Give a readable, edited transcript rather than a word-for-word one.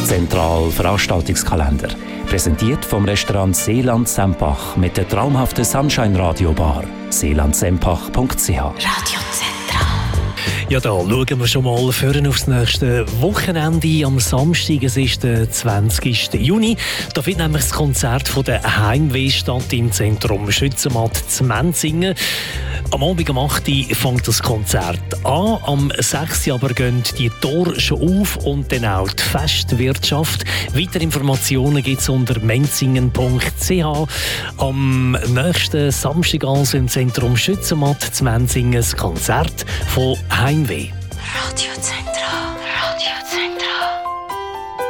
Zentral Veranstaltungskalender. Präsentiert vom Restaurant Seeland Sempach mit der traumhaften Sunshine Radio Bar. seelandsempach.ch. Radio Zentral. Ja, da schauen wir schon mal vorne aufs nächste Wochenende. Am Samstag, es ist der 20. Juni. Da findet nämlich das Konzert von der Heimweh statt im Zentrum Schützenmatt zu Menzingen. Am Abend um 8 Uhr fängt das Konzert an. Am 6 Uhr aber gehen die Tore schon auf und dann auch die Festwirtschaft. Weitere Informationen gibt es unter menzingen.ch. Am nächsten Samstag also im Zentrum Schützenmatt zu Menzingen das Konzert von Heimweh. Radio Zentral.